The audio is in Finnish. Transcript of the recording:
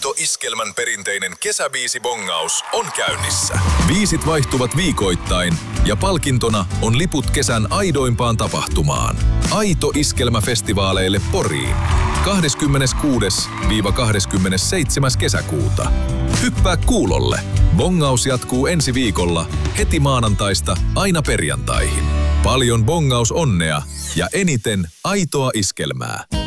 Aito-iskelmän perinteinen kesäbiisibongaus on käynnissä. Biisit vaihtuvat viikoittain ja palkintona on liput kesän aidoimpaan tapahtumaan. Aito-iskelmäfestivaaleille Poriin 26.–27. kesäkuuta. Hyppää kuulolle. Bongaus jatkuu ensi viikolla heti maanantaista aina perjantaihin. Paljon bongausonnea ja eniten aitoa iskelmää.